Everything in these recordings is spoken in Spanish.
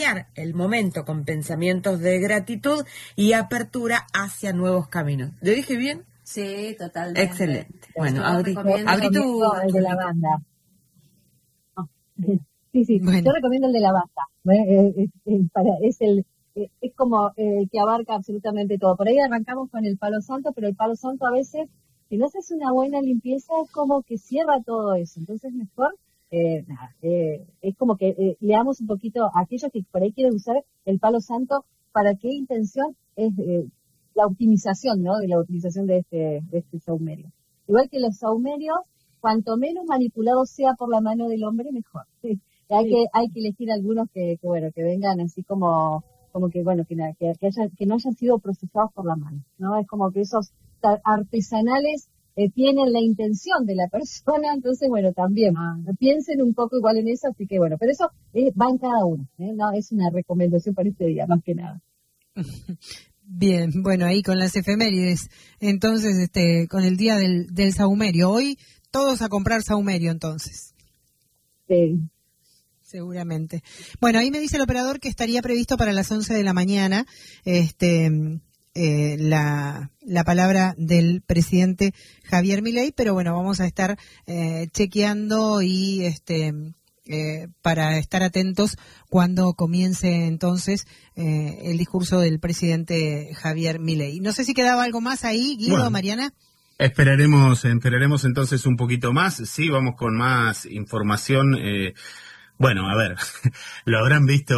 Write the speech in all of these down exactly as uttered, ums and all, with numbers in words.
el momento con pensamientos de gratitud y apertura hacia nuevos caminos. ¿Lo dije bien? Sí, totalmente. Excelente. Bueno, abrí, abrí tu... El de la banda. Oh, sí, sí, bueno. Yo recomiendo el de la banda. Es, es, es, para, es, el, es como el que abarca absolutamente todo. Por ahí arrancamos con el palo santo, pero el palo santo a veces, si no haces una buena limpieza, es como que cierra todo eso. Entonces mejor... Eh, nada, eh, es como que eh, le damos un poquito a aquellos que por ahí quieren usar el palo santo. ¿Para qué intención? Es eh, la optimización, ¿no? De la utilización de este, de este saumerio. Igual que los saumerios, cuanto menos manipulado sea por la mano del hombre, mejor. Sí. Hay que, hay que elegir algunos que, que bueno, que vengan así como, como que bueno, que, que, que, haya, que no hayan sido procesados por la mano, ¿no? Es como que esos artesanales Eh, tienen la intención de la persona, entonces bueno, también ah. piensen un poco igual en eso, así que bueno, pero eso eh, va en cada uno, ¿eh? No, es una recomendación para este día, más que nada. Bien, bueno, ahí con las efemérides, entonces este con el día del, del saumerio, hoy todos a comprar saumerio entonces. Sí. Seguramente. Bueno, ahí me dice el operador que estaría previsto para las once de la mañana, este... Eh, la, la palabra del presidente Javier Milei, pero bueno, vamos a estar eh, chequeando y este eh, para estar atentos cuando comience entonces eh, el discurso del presidente Javier Milei. No sé si quedaba algo más ahí, Guido, bueno, Mariana. Esperaremos, esperaremos entonces un poquito más. Sí, vamos con más información. Eh, Bueno, a ver, lo habrán visto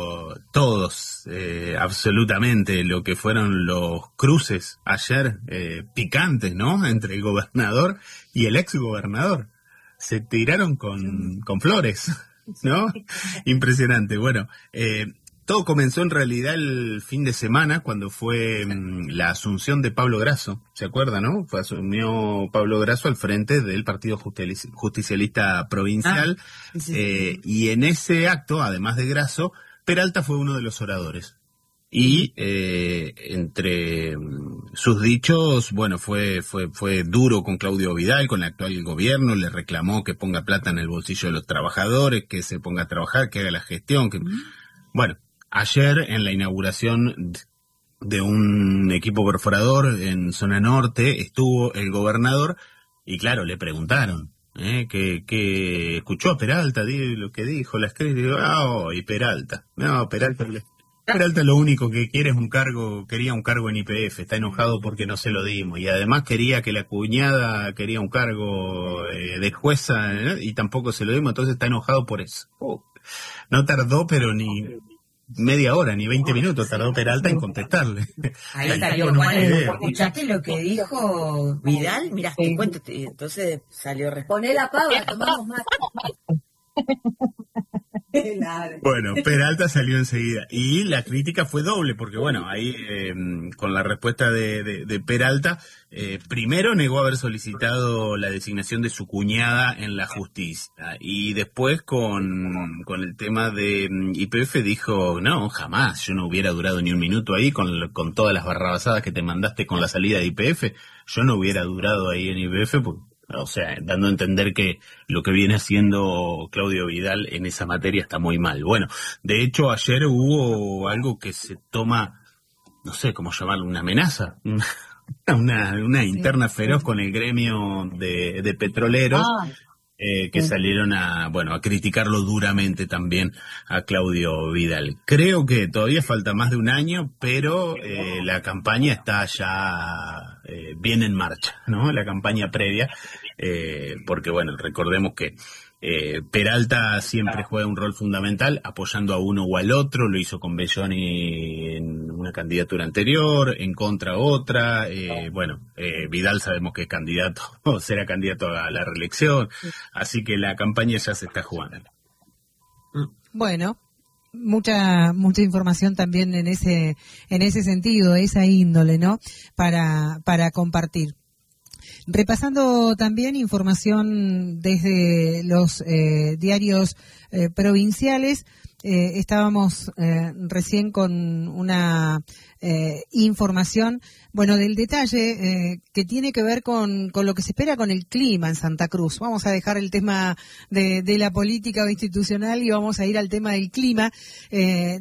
todos, eh, absolutamente, lo que fueron los cruces ayer, eh, picantes, ¿no?, entre el gobernador y el ex gobernador. Se tiraron con, con flores, ¿no? Impresionante. Bueno, eh, todo comenzó en realidad el fin de semana, cuando fue mmm, la asunción de Pablo Grasso, ¿se acuerda, no? Fue asumió Pablo Grasso al frente del Partido Justicialista Provincial, ah, sí, eh, sí. Y en ese acto, además de Grasso, Peralta fue uno de los oradores. Y eh, entre sus dichos, bueno, fue fue fue duro con Claudio Vidal, con el actual gobierno, le reclamó que ponga plata en el bolsillo de los trabajadores, que se ponga a trabajar, que haga la gestión, que bueno. Ayer, en la inauguración de un equipo perforador en zona norte, estuvo el gobernador y claro, le preguntaron, ¿eh? que, que escuchó a Peralta, di lo que dijo, la escrita, y digo, ah, oh, y Peralta. No, Peralta, Peralta lo único que quiere es un cargo, quería un cargo en Y P F, está enojado porque no se lo dimos, y además quería que la cuñada quería un cargo eh, de jueza, ¿eh? Y tampoco se lo dimos, entonces está enojado por eso. Oh, no tardó, pero ni... media hora, ni veinte minutos tardó Peralta en contestarle. Ahí salió, Juan, ¿escuchaste lo que dijo Vidal? Mirá, te cuento, entonces salió respuesta. Poné la pava, tomamos más. Bueno, Peralta salió enseguida y la crítica fue doble porque bueno, ahí eh, con la respuesta de, de, de Peralta, eh, primero negó haber solicitado la designación de su cuñada en la justicia y después con, con el tema de Y P F dijo, no, jamás, yo no hubiera durado ni un minuto ahí con, con todas las barrabasadas que te mandaste con la salida de Y P F, yo no hubiera durado ahí en Y P F porque... O sea, dando a entender que lo que viene haciendo Claudio Vidal en esa materia está muy mal. Bueno, de hecho ayer hubo algo que se toma, no sé cómo llamarlo, una amenaza, una, una interna feroz con el gremio de, de petroleros. Ah. Eh, que salieron a, bueno, a criticarlo duramente también a Claudio Vidal. Creo que todavía falta más de un año, pero eh, la campaña está ya eh, bien en marcha, ¿no? La campaña previa, eh, porque bueno, recordemos que eh, Peralta siempre juega un rol fundamental apoyando a uno o al otro, lo hizo con Belloni en una candidatura anterior, en contra otra, eh, bueno, eh, Vidal sabemos que es candidato, o será candidato a la reelección, así que la campaña ya se está jugando. Bueno, mucha mucha información también en ese en ese sentido, esa índole, ¿no? Para para compartir. Repasando también información desde los eh, diarios eh, provinciales, eh, estábamos eh, recién con una eh, información, bueno, del detalle eh, que tiene que ver con, con lo que se espera con el clima en Santa Cruz. Vamos a dejar el tema de, de la política o institucional y vamos a ir al tema del clima. Eh,